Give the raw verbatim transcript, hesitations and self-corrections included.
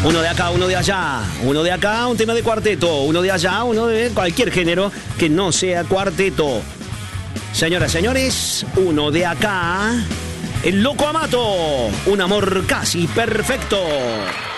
Uno de acá, uno de allá, uno de acá, un tema de cuarteto, uno de allá, uno de cualquier género que no sea cuarteto. Señoras, señores, uno de acá, el Loco Amato, un amor casi perfecto.